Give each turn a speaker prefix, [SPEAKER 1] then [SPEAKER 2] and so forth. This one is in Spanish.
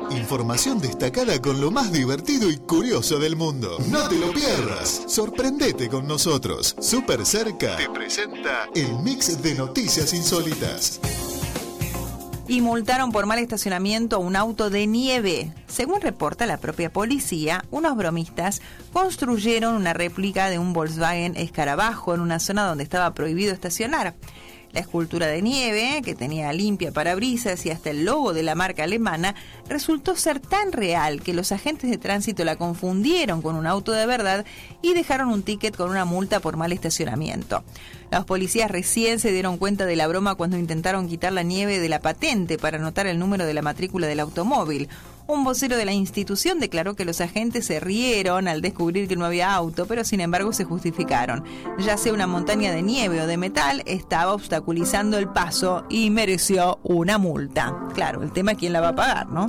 [SPEAKER 1] Información destacada con lo más divertido y curioso del mundo. No te lo pierdas. Sorprendete con nosotros. Super Cerca te presenta el mix de noticias insólitas.
[SPEAKER 2] Y multaron por mal estacionamiento a un auto de nieve. Según reporta la propia policía, unos bromistas construyeron una réplica de un Volkswagen Escarabajo en una zona donde estaba prohibido estacionar. La escultura de nieve, que tenía limpia parabrisas y hasta el logo de la marca alemana, resultó ser tan real que los agentes de tránsito la confundieron con un auto de verdad y dejaron un ticket con una multa por mal estacionamiento. Los policías recién se dieron cuenta de la broma cuando intentaron quitar la nieve de la patente para anotar el número de la matrícula del automóvil. Un vocero de la institución declaró que los agentes se rieron al descubrir que no había auto, pero sin embargo se justificaron. Ya sea una montaña de nieve o de metal, estaba obstaculizando el paso y mereció una multa. Claro, el tema es quién la va a pagar, ¿no?